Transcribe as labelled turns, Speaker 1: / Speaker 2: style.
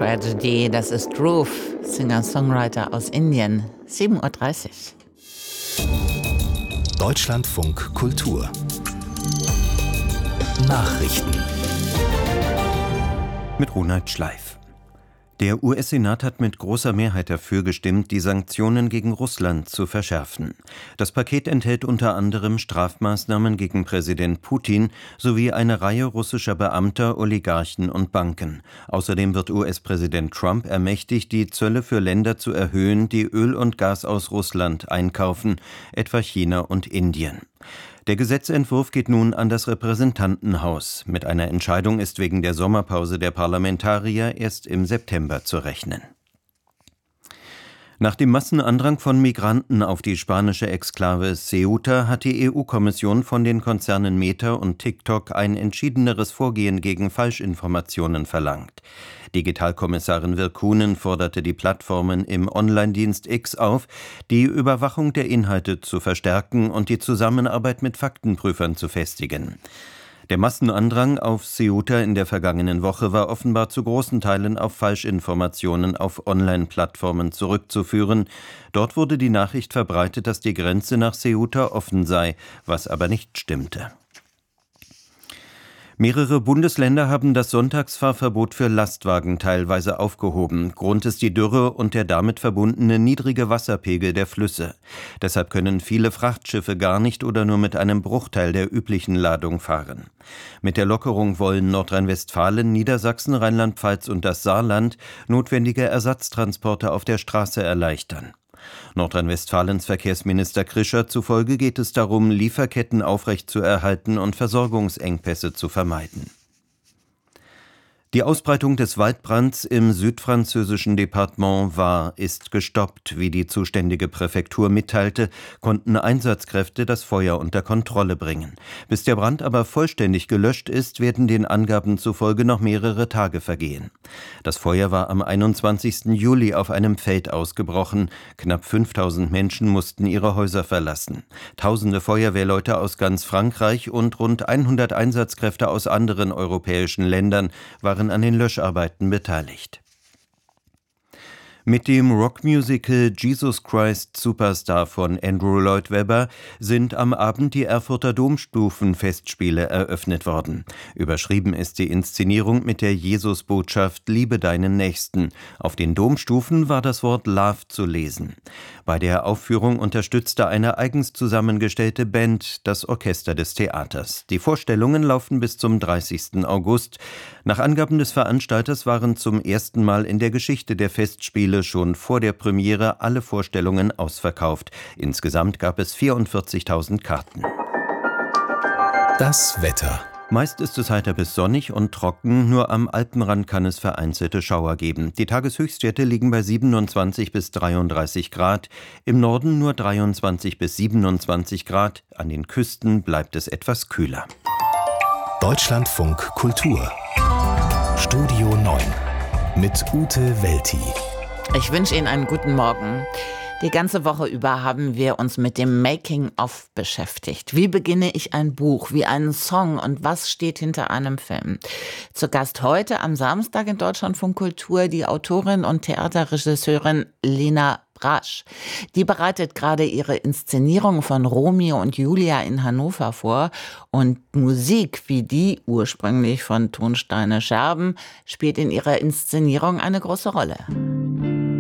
Speaker 1: Tragedy, das ist Dhruv, Singer-Songwriter aus Indien. 7:30 Uhr.
Speaker 2: Deutschlandfunk Kultur Nachrichten
Speaker 3: mit Ronald Schleif. Der US-Senat hat mit großer Mehrheit dafür gestimmt, die Sanktionen gegen Russland zu verschärfen. Das Paket enthält unter anderem Strafmaßnahmen gegen Präsident Putin sowie eine Reihe russischer Beamter, Oligarchen und Banken. Außerdem wird US-Präsident Trump ermächtigt, die Zölle für Länder zu erhöhen, die Öl und Gas aus Russland einkaufen, etwa China und Indien. Der Gesetzentwurf geht nun an das Repräsentantenhaus. Mit einer Entscheidung ist wegen der Sommerpause der Parlamentarier erst im September zu rechnen. Nach dem Massenandrang von Migranten auf die spanische Exklave Ceuta hat die EU-Kommission von den Konzernen Meta und TikTok ein entschiedeneres Vorgehen gegen Falschinformationen verlangt. Digitalkommissarin Virkkunen forderte die Plattformen im Online-Dienst X auf, die Überwachung der Inhalte zu verstärken und die Zusammenarbeit mit Faktenprüfern zu festigen. Der Massenandrang auf Ceuta in der vergangenen Woche war offenbar zu großen Teilen auf Falschinformationen auf Online-Plattformen zurückzuführen. Dort wurde die Nachricht verbreitet, dass die Grenze nach Ceuta offen sei, was aber nicht stimmte. Mehrere Bundesländer haben das Sonntagsfahrverbot für Lastwagen teilweise aufgehoben. Grund ist die Dürre und der damit verbundene niedrige Wasserpegel der Flüsse. Deshalb können viele Frachtschiffe gar nicht oder nur mit einem Bruchteil der üblichen Ladung fahren. Mit der Lockerung wollen Nordrhein-Westfalen, Niedersachsen, Rheinland-Pfalz und das Saarland notwendige Ersatztransporte auf der Straße erleichtern. Nordrhein-Westfalens Verkehrsminister Krischer zufolge geht es darum, Lieferketten aufrechtzuerhalten und Versorgungsengpässe zu vermeiden. Die Ausbreitung des Waldbrands im südfranzösischen Departement Var ist gestoppt. Wie die zuständige Präfektur mitteilte, konnten Einsatzkräfte das Feuer unter Kontrolle bringen. Bis der Brand aber vollständig gelöscht ist, werden den Angaben zufolge noch mehrere Tage vergehen. Das Feuer war am 21. Juli auf einem Feld ausgebrochen. Knapp 5000 Menschen mussten ihre Häuser verlassen. Tausende Feuerwehrleute aus ganz Frankreich und rund 100 Einsatzkräfte aus anderen europäischen Ländern waren an den Löscharbeiten beteiligt. Mit dem Rockmusical Jesus Christ Superstar von Andrew Lloyd Webber sind am Abend die Erfurter Domstufenfestspiele eröffnet worden. Überschrieben ist die Inszenierung mit der Jesusbotschaft Liebe deinen Nächsten. Auf den Domstufen war das Wort Love zu lesen. Bei der Aufführung unterstützte eine eigens zusammengestellte Band das Orchester des Theaters. Die Vorstellungen laufen bis zum 30. August. Nach Angaben des Veranstalters waren zum ersten Mal in der Geschichte der Festspiele schon vor der Premiere alle Vorstellungen ausverkauft. Insgesamt gab es 44.000 Karten.
Speaker 2: Das Wetter.
Speaker 3: Meist ist es heiter bis sonnig und trocken, nur am Alpenrand kann es vereinzelte Schauer geben. Die Tageshöchstwerte liegen bei 27 bis 33 Grad, im Norden nur 23 bis 27 Grad, an den Küsten bleibt es etwas kühler.
Speaker 2: Deutschlandfunk Kultur Studio 9 mit Ute Welti.
Speaker 1: Ich wünsche Ihnen einen guten Morgen. Die ganze Woche über haben wir uns mit dem Making-of beschäftigt. Wie beginne ich ein Buch, wie einen Song und was steht hinter einem Film? Zu Gast heute am Samstag in Deutschlandfunk Kultur die Autorin und Theaterregisseurin Lena Brasch. Die bereitet gerade ihre Inszenierung von Romeo und Julia in Hannover vor und Musik, wie die ursprünglich von Tonsteine Scherben, spielt in ihrer Inszenierung eine große Rolle.